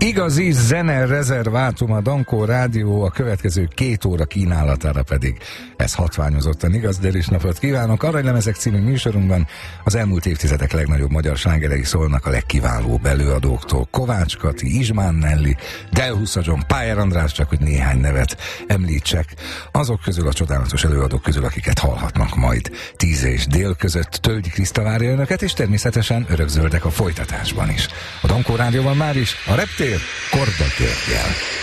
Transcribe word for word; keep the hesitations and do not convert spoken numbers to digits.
Igazi zene rezervátum a Dankó Rádió, a következő két óra kínálatára pedig ez hatványozottan igaz, de is napot kívánok. Aranylemezek című műsorunkban az elmúlt évtizedek legnagyobb magyar slágerei szólnak a legkiválóbb előadóktól. Kovács Kati, Izsmán Nelly, Delhusa John, Pályár András, csak hogy néhány nevet említsek. Azok közül, a csodálatos előadók közül, akiket hallhatnak majd tíz és dél között. Tölgyi Kriszta várja önöket, és természetesen örökzöldek a folytatásban is. A Dankó Rádióban már is a Reptér Korda Györggyel.